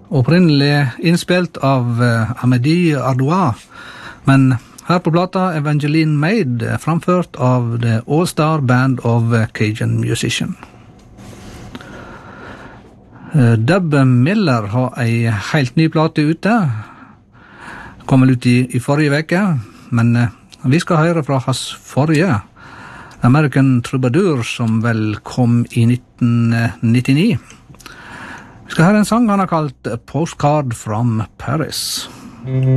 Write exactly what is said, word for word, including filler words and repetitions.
opprinnelig innspilt av Amédée Ardois, men her på plata Evangeline Maid framført av The All-Star Band of Cajun Musician. Dub Miller har ei helt ny plate ute, kom vel ut i, i forrige veke, men vi skal høre fra hans forrige American Troubadour, som vel kom i nitten nittini. Vi skal høre en sang han har kalt Postcard from Paris.